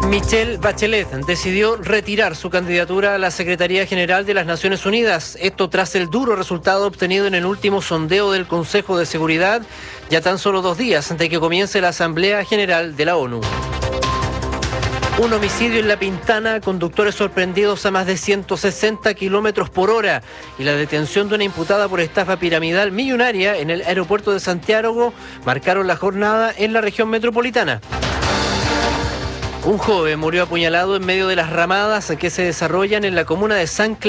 Michelle Bachelet decidió retirar su candidatura a la Secretaría General de las Naciones Unidas. Esto tras el duro resultado obtenido en el último sondeo del Consejo de Seguridad, ya tan solo 2 días antes de que comience la Asamblea General de la ONU. Un homicidio en La Pintana, conductores sorprendidos a más de 160 kilómetros por hora y la detención de una imputada por estafa piramidal millonaria en el aeropuerto de Santiago marcaron la jornada en la región metropolitana. Un joven murió apuñalado en medio de las ramadas que se desarrollan en la comuna de San Clemente.